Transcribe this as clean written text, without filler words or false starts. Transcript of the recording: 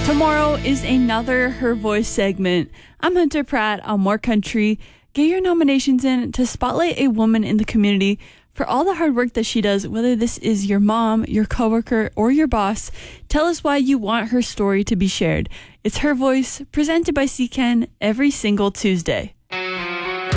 Tomorrow is another Her Voice segment. I'm Hunter Pratt on More Country. Get your nominations in to spotlight a woman in the community for all the hard work that she does, whether this is your mom, your coworker, or your boss. Tell us why you want her story to be shared. It's Her Voice, presented by CKEN every single Tuesday.